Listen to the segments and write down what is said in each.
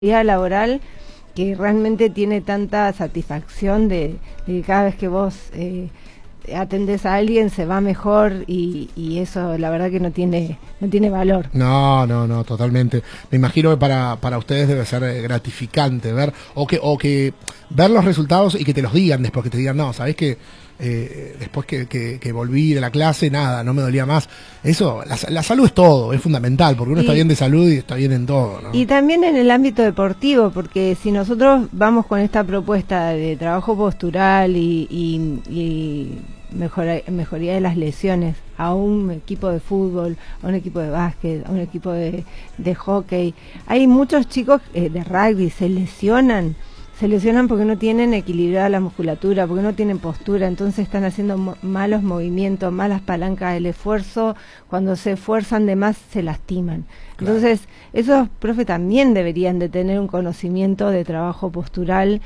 vida laboral que realmente tiene tanta satisfacción de que cada vez que vos atendés a alguien se va mejor y eso la verdad que no tiene valor. No, totalmente. Me imagino que para ustedes debe ser gratificante ver o que ver los resultados y que te los digan después, que te digan, no, ¿sabés qué? Después que volví de la clase, nada, no me dolía más. Eso, la salud es todo, es fundamental, porque uno está bien de salud y está bien en todo, ¿no? Y también en el ámbito deportivo, porque si nosotros vamos con esta propuesta de trabajo postural y mejoría de las lesiones a un equipo de fútbol, a un equipo de básquet, a un equipo de hockey, hay muchos chicos de rugby, se lesionan porque no tienen equilibrada la musculatura, porque no tienen postura, entonces están haciendo malos movimientos, malas palancas del esfuerzo, cuando se esfuerzan de más se lastiman. Claro. Entonces, esos profes también deberían de tener un conocimiento de trabajo postural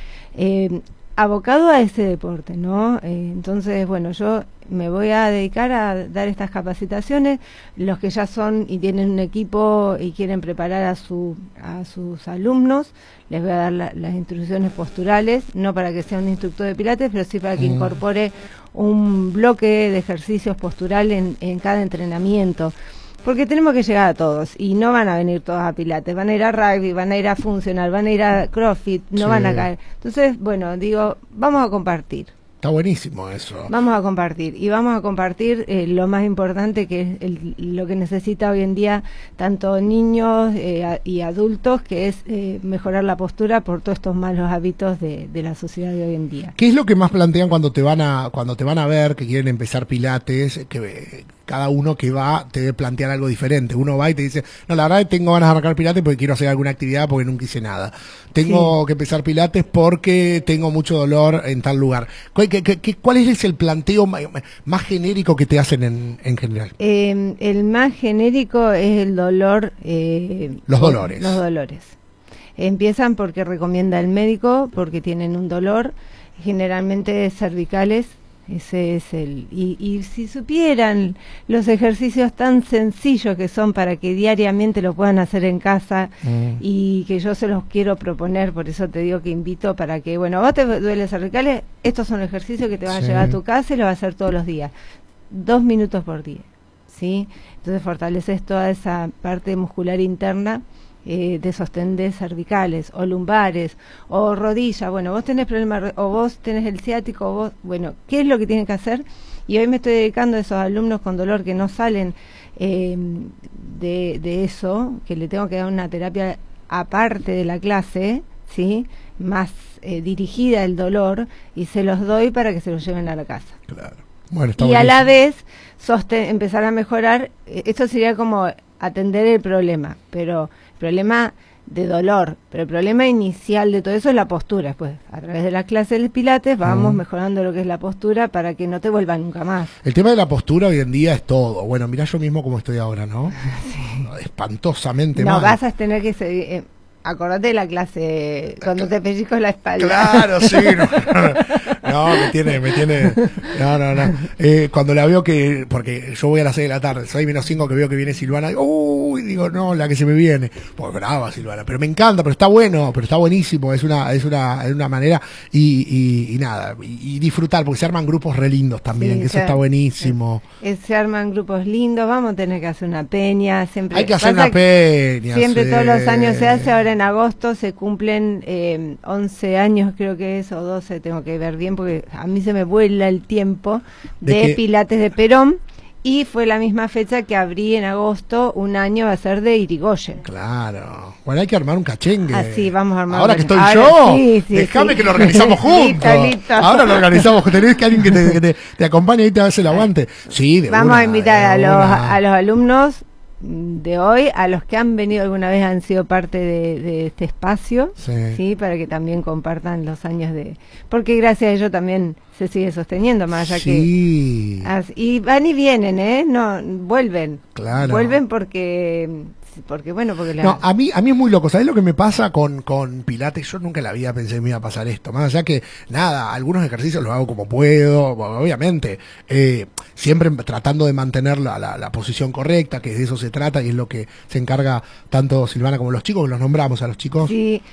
abocado a ese deporte, ¿no? Entonces, bueno, yo me voy a dedicar a dar estas capacitaciones. Los que ya son y tienen un equipo y quieren preparar a sus alumnos, les voy a dar las instrucciones posturales, no para que sea un instructor de pilates, pero sí para que incorpore un bloque de ejercicios posturales en cada entrenamiento. Porque tenemos que llegar a todos y no van a venir todos a pilates, van a ir a rugby, van a ir a funcional, van a ir a crossfit, no van a caer. Entonces, bueno, digo, vamos a compartir. Está buenísimo eso. Vamos a compartir y vamos a compartir lo más importante que es lo que necesita hoy en día tanto niños y adultos, que es mejorar la postura por todos estos malos hábitos de la sociedad de hoy en día. ¿Qué es lo que más plantean cuando te van a ver, que quieren empezar pilates, que cada uno que va te debe plantear algo diferente? Uno va y te dice, no, la verdad tengo ganas de arrancar pilates porque quiero hacer alguna actividad porque nunca hice nada. Tengo que empezar pilates porque tengo mucho dolor en tal lugar. ¿Cuál es el planteo más genérico que te hacen en general? El más genérico es el dolor. Los dolores. Los dolores. Empiezan porque recomienda el médico, porque tienen un dolor, generalmente cervicales. Ese es y si supieran los ejercicios tan sencillos que son para que diariamente lo puedan hacer en casa y que yo se los quiero proponer, por eso te digo que invito para que, bueno, vos te duele cervicales, estos son ejercicios que te vas a llevar a tu casa y lo vas a hacer todos los días, 2 minutos por día, ¿sí? Entonces fortaleces toda esa parte muscular interna de sostén de cervicales o lumbares o rodilla. Bueno, vos tenés problemas o vos tenés el ciático o vos, bueno, ¿qué es lo que tienen que hacer? Y hoy me estoy dedicando a esos alumnos con dolor que no salen de eso, que le tengo que dar una terapia aparte de la clase, ¿sí? Más dirigida al dolor, y se los doy para que se los lleven a la casa. Claro. Bueno, está y buenísimo. A la vez empezar a mejorar, esto sería como atender el problema, pero el problema de dolor, pero el problema inicial de todo eso es la postura. Después, a través de la clase del pilates, vamos mejorando lo que es la postura para que no te vuelva nunca más. El tema de la postura hoy en día es todo. Bueno, mirá yo mismo como estoy ahora, ¿no? Sí. Espantosamente mal. No, vas a tener que seguir... acordate de la clase cuando te pellizco la espalda. Claro, sí. No, me tiene. No. Cuando la veo porque yo voy a las 6 de la tarde, 6:05 que veo que viene Silvana, digo, no, la que se me viene. Pues brava Silvana, pero me encanta, pero está bueno, pero está buenísimo, es una manera y nada, y disfrutar, porque se arman grupos re lindos también, que eso está buenísimo. Se arman grupos lindos, vamos a tener que hacer una peña, siempre. Hay que hacer una peña. Siempre todos los años se hace, ahora en agosto se cumplen 11 años, creo que es, o 12, tengo que ver bien, porque a mí se me vuela el tiempo de Pilates de Perón, y fue la misma fecha que abrí en agosto, un año va a ser de Irigoyen. Claro. Bueno, hay que armar un cachengue. Así, vamos a armar. Ahora que estoy yo, sí, déjame que lo organizamos juntos. Listo. Ahora lo organizamos, tenés que alguien que te acompañe y te hace el aguante. Sí, vamos a invitar a los alumnos de hoy, a los que han venido alguna vez, han sido parte de este espacio, sí, para que también compartan los años porque gracias a ello también se sigue sosteniendo, más allá que y van y vienen, no vuelven, claro, vuelven porque porque bueno, porque No, a mí es muy loco. ¿Sabés lo que me pasa con Pilates? Yo nunca en la vida pensé que me iba a pasar esto. Más allá que, nada, algunos ejercicios los hago como puedo, obviamente. Siempre tratando de mantener la posición correcta, que de eso se trata y es lo que se encarga tanto Silvana como los chicos, que los nombramos a los chicos. Sí,